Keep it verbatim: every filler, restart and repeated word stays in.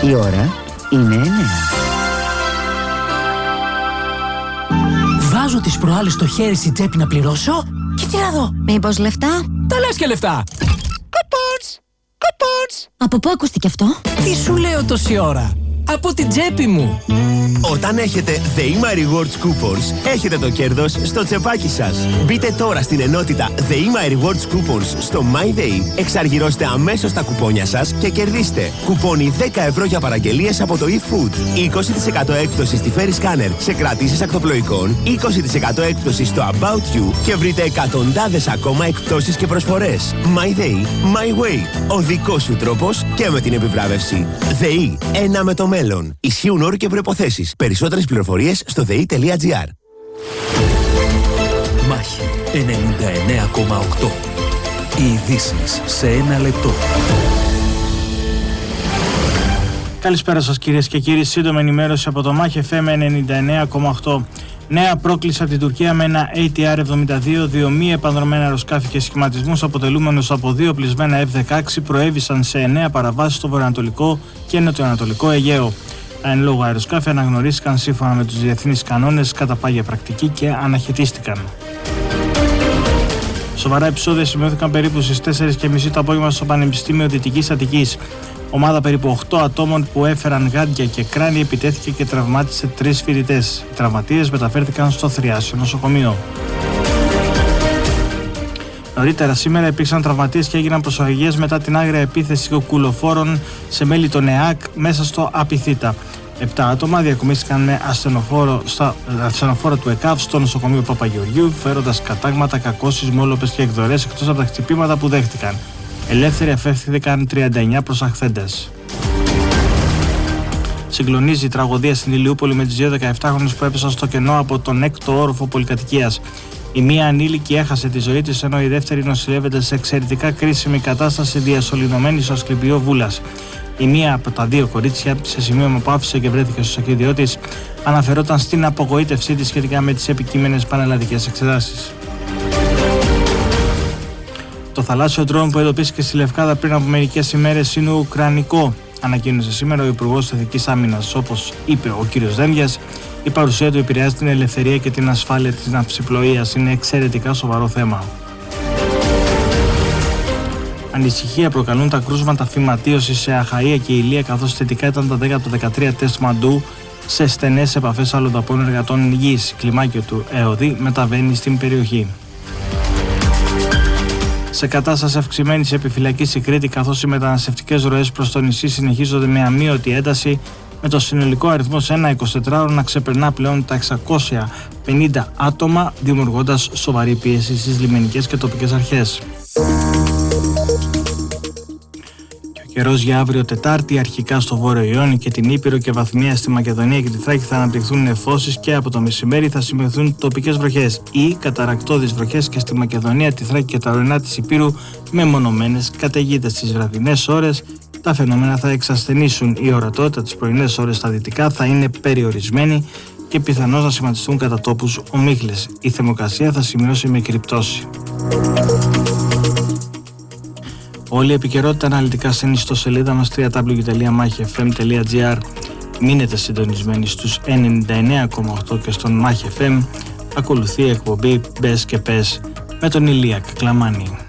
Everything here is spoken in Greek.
Η ώρα είναι εννέα. Βάζω τις προάλλες στο χέρι στη τσέπη να πληρώσω και τι να δω. Μήπως λεφτά? Τα λες και λεφτά. Κουπόνς, κουπόνς. Από πού ακούστηκε αυτό? Τι σου λέω τόση ώρα? Από την τσέπη μου. Όταν έχετε ΔΕΗΜΑ Rewards Coupons, έχετε το κέρδος στο τσεπάκι σας. Μπείτε τώρα στην ενότητα ΔΕΗΜΑ Rewards Coupons στο MyDay, εξαργυρώστε αμέσως τα κουπόνια σας και κερδίστε κουπόνι δέκα ευρώ για παραγγελίες από το eFood, είκοσι τοις εκατό έκπτωση στη Ferry Scanner σε κρατήσεις ακτοπλοϊκών, είκοσι τοις εκατό έκπτωση στο About You και βρείτε εκατοντάδες ακόμα εκπτώσεις και προσφορές. MyDay, My Way. Ο δικός σου τρόπος και με την επιβράβευση. ΔΕΗ, ένα με το μέλλον. Ισχύουν όροι και προϋποθέσεις. Περισσότερες πληροφορίες στο δei τελεία τζι άρ. Μάχη ενενήντα εννέα κόμμα οκτώ. Οι ειδήσεις σε ένα λεπτό. Καλησπέρα σας κυρίες και κύριοι. Σύντομη ενημέρωση από το Μάχη εφ εμ ενενήντα εννέα κόμμα οκτώ. Νέα πρόκληση από την Τουρκία με ένα έι τι αρ εβδομήντα δύο, δύο μη επανδρομένα αεροσκάφη και σχηματισμούς αποτελούμενους από δύο πλεισμένα εφ δεκαέξι προέβησαν σε εννέα παραβάσεις στο βορειοανατολικό και νοτιοανατολικό Αιγαίο. Τα εν λόγω αεροσκάφη αναγνωρίστηκαν σύμφωνα με τους διεθνείς κανόνες κατά πάγια πρακτική και αναχαιτίστηκαν. Σοβαρά επεισόδια σημειώθηκαν περίπου στις τέσσερις και μισή το απόγευμα στο Πανεπιστήμιο Δυτικής Αττικής. Ομάδα περίπου οκτώ ατόμων που έφεραν γάντια και κράνη επιτέθηκε και τραυμάτισε τρεις φοιτητές. Οι τραυματίες μεταφέρθηκαν στο Θριάσιο νοσοκομείο. Νωρίτερα σήμερα υπήρξαν τραυματίες και έγιναν προσφυγές μετά την άγρια επίθεση κουλοφόρων σε μέλη των ΕΑΚ μέσα στο Απιθύτα. Επτά άτομα διακομίστηκαν με ασθενοφόρο, στα ασθενοφόρα του ΕΚΑΒ στο νοσοκομείο Παπαγεωργίου, φέροντας κατάγματα, κακώσεις, μόλοπες και εκδορές εκτός από τα χτυπήματα που δέχτηκαν. Ελεύθεροι αφεύθηκαν τριάντα εννέα προσαχθέντες. Συγκλονίζει η τραγωδία στην Ηλιούπολη με τις δύο δεκαεπτάχρονες που έπεσαν στο κενό από τον έκτο όροφο πολυκατοικίας. Η μία ανήλικη έχασε τη ζωή της, ενώ η δεύτερη νοσηλεύεται σε εξαιρετικά κρίσιμη κατάσταση διασωληνωμένη στο Ασκληπιό Βούλας. Η μία από τα δύο κορίτσια, σε σημείο που άφησε και βρέθηκε στο σακίδιό της, αναφερόταν στην απογοήτευσή της σχετικά με τις επικείμενες πανελλαδικές εξετάσεις. Το θαλάσσιο ντρόουν που εντοπίστηκε στη Λευκάδα πριν από μερικές ημέρες είναι ουκρανικό, ανακοίνωσε σήμερα ο Υπουργός Εθνικής Άμυνας. Όπως είπε ο κ. Δένδιας, η παρουσία του επηρεάζει την ελευθερία και την ασφάλεια της ναυσιπλοείας. Είναι εξαιρετικά σοβαρό θέμα. Ανησυχία προκαλούν τα κρούσματα φυματίωσης σε Αχαΐα και Ηλία, καθώς θετικά ήταν τα δέκα από τα δεκατρία τεστ μαντού σε στενές επαφές αλλοδαπών εργατών υγιής. Κλιμάκιο του ΕΟΔΗ μεταβαίνει στην περιοχή. Σε κατάσταση αυξημένης επιφυλακής η Κρήτη, καθώς οι μεταναστευτικές ροές προς το νησί συνεχίζονται με αμείωτη ένταση, με το συνολικό αριθμό σε ένα εικοσιτετράωρο να ξεπερνά πλέον τα εξακόσια πενήντα άτομα, δημιουργώντας σοβαρή πίεση στις λιμενικές και τοπικές αρχές. Και ο καιρός για αύριο Τετάρτη, αρχικά στο Βόρειο Ιόνιο και την Ήπειρο και βαθμία στη Μακεδονία και τη Θράκη θα αναπτυχθούν νεφώσεις και από το μεσημέρι θα σημειωθούν τοπικές βροχές ή καταρρακτώδεις βροχές και στη Μακεδονία, τη Θράκη και τα ορεινά της Υπήρου με μονομένες καταιγίδες. Στις βραδινές ώρες τα φαινόμενα θα εξασθενήσουν. Η ορατότητα τις πρωινές ώρες στα δυτικά θα είναι περιορισμένη και πιθανώς να σχηματιστούν κατά τόπους ομίχλες. Η θερμοκρασία θα σημειώσει μικρή πτώση. Όλη η επικαιρότητα αναλυτικά στην ιστοσελίδα μας double-u double-u double-u τελεία μάχη εφ εμ τελεία τζι άρ. Μείνετε συντονισμένοι στους ενενήντα εννέα κόμμα οκτώ και στον Μάχη εφ εμ. Ακολουθεί η εκπομπή Μπες και Πες με τον Ηλία Κακλαμάνη.